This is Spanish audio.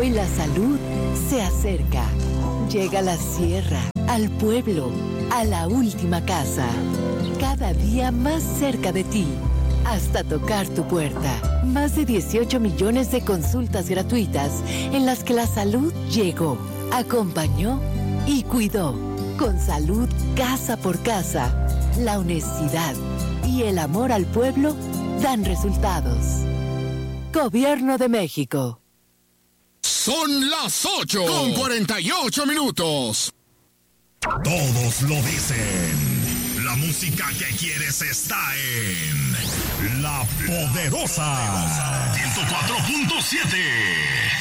Hoy la salud se acerca. Llega a la sierra, al pueblo, a la última casa. Cada día más cerca de ti, hasta tocar tu puerta. Más de 18 millones de consultas gratuitas en las que la salud llegó, acompañó y cuidó. Con salud casa por casa, la honestidad y el amor al pueblo dan resultados. Gobierno de México. Son las 8:48. Todos lo dicen. La música que quieres está en La Poderosa 104.7.